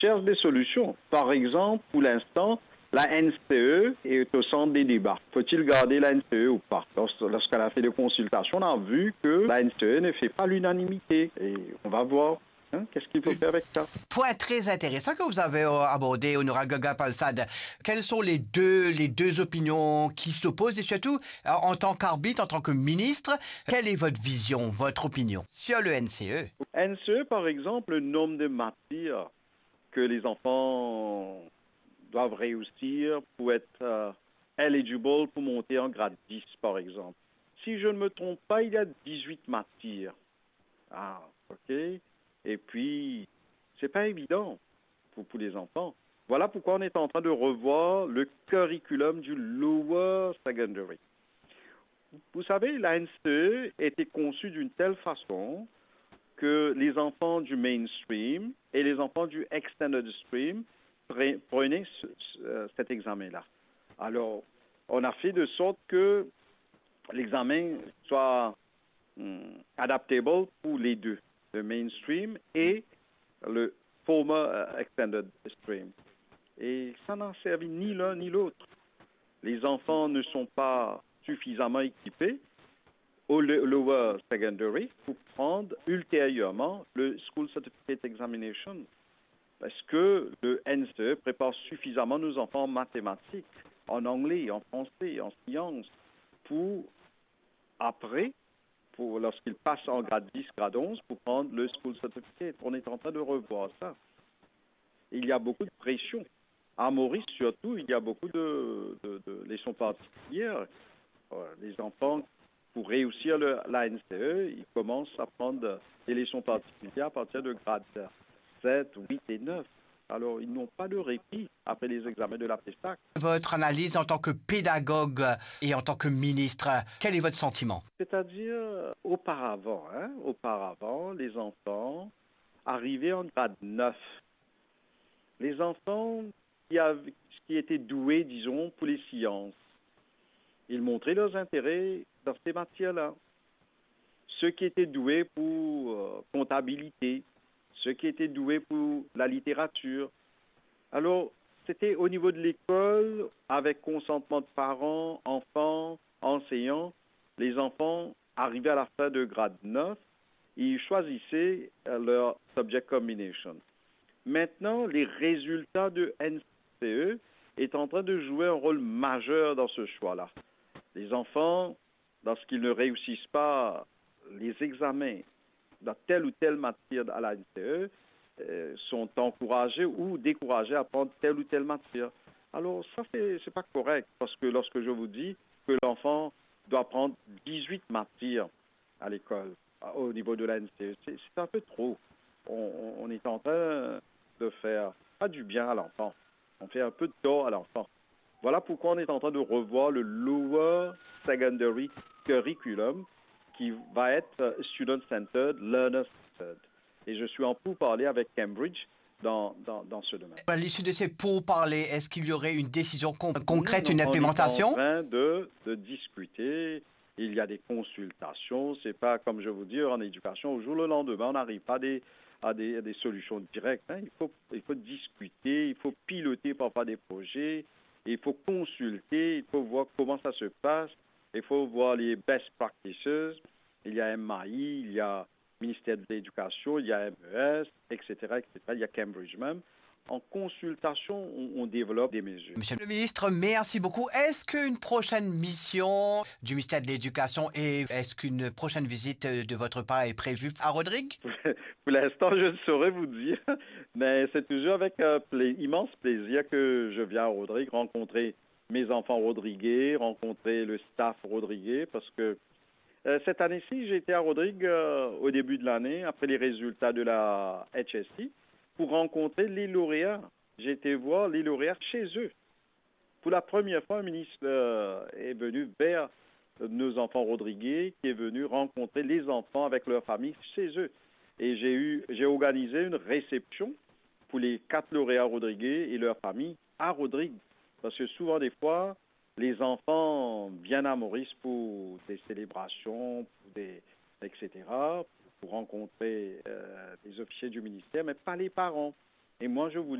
cherche des solutions. Par exemple, pour l'instant, la NCE est au centre des débats. Faut-il garder la NCE ou pas? Lorsqu'elle a fait des consultations, on a vu que la NCE ne fait pas l'unanimité. Et on va voir. Qu'est-ce qu'il faut faire avec ça? Point très intéressant que vous avez abordé, Honorable Gaga Palsade. Quelles sont les deux opinions qui s'opposent et surtout, en tant qu'arbitre, en tant que ministre, quelle est votre vision, votre opinion sur le NCE? NCE, par exemple, le nombre de matières que les enfants doivent réussir pour être eligible pour monter en grade 10, par exemple. Si je ne me trompe pas, il y a 18 matières. Ah, OK. Et puis, c'est pas évident pour les enfants. Voilà pourquoi on est en train de revoir le curriculum du lower secondary. Vous savez, la NCE était conçue d'une telle façon que les enfants du mainstream et les enfants du extended stream prenaient cet examen-là. Alors, on a fait de sorte que l'examen soit adaptable pour les deux, le mainstream et le former extended stream. Et ça n'a servi ni l'un ni l'autre. Les enfants ne sont pas suffisamment équipés au lower secondary pour prendre ultérieurement le School Certificate Examination. Parce que le NCE prépare suffisamment nos enfants en mathématiques, en anglais, en français, en sciences, pour après, lorsqu'ils passent en grade 10, grade 11, pour prendre le School Certificate. On est en train de revoir ça. Il y a beaucoup de pression. À Maurice, surtout, il y a beaucoup de leçons particulières. Les enfants, pour réussir la NCE, ils commencent à prendre des leçons particulières à partir de grade 7, 8 et 9. Alors, ils n'ont pas de répit après les examens de la PESAC. Votre analyse en tant que pédagogue et en tant que ministre, quel est votre sentiment? C'est-à-dire, auparavant, les enfants arrivaient en grade 9. Les enfants qui étaient doués, disons, pour les sciences, ils montraient leurs intérêts dans ces matières-là. Ceux qui étaient doués pour comptabilité, ceux qui étaient doués pour la littérature. Alors, c'était au niveau de l'école, avec consentement de parents, enfants, enseignants, les enfants arrivaient à la fin de grade 9, ils choisissaient leur subject combination. Maintenant, les résultats de NCE est en train de jouer un rôle majeur dans ce choix-là. Les enfants, lorsqu'ils ne réussissent pas les examens dans telle ou telle matière à la NCE, sont encouragés ou découragés à prendre telle ou telle matière. Alors, ça, c'est pas correct, parce que lorsque je vous dis que l'enfant doit prendre 18 matières à l'école, au niveau de la NCE, c'est un peu trop. On est en train de faire pas du bien à l'enfant. On fait un peu de tort à l'enfant. Voilà pourquoi on est en train de revoir le Lower Secondary Curriculum qui va être Student-Centered, Learner-Centered. Et je suis en pourparlers avec Cambridge dans ce domaine. À l'issue de ces pourparlers, est-ce qu'il y aurait une décision concrète, Non, une on est en implémentation? train de discuter. Il y a des consultations. C'est pas, comme je vous dis, en éducation, au jour le lendemain, on n'arrive pas à des solutions directes. Il faut discuter, il faut piloter parfois des projets, il faut consulter, il faut voir comment ça se passe, il faut voir les best practices. Il y a MAI, il y a ministère de l'Éducation, il y a MES, etc., etc. Il y a Cambridge même. En consultation, on développe des mesures. Monsieur le ministre, merci beaucoup. Est-ce qu'une prochaine mission du ministère de l'Éducation et est-ce qu'une prochaine visite de votre part est prévue à Rodrigue? Pour l'instant, je ne saurais vous dire, mais c'est toujours avec immense plaisir que je viens à Rodrigue rencontrer mes enfants rodriguais, rencontrer le staff rodriguais, parce que cette année-ci, j'ai été à Rodrigue au début de l'année, après les résultats de la HSI, pour rencontrer les lauréats. J'ai été voir les lauréats chez eux. Pour la première fois, un ministre est venu vers nos enfants rodriguais, qui est venu rencontrer les enfants avec leur famille chez eux. Et j'ai organisé une réception pour les 4 lauréats rodriguais et leurs familles à Rodrigue. Parce que souvent, des fois, les enfants viennent à Maurice pour des célébrations, etc., pour rencontrer des officiers du ministère, mais pas les parents. Et moi, je voulais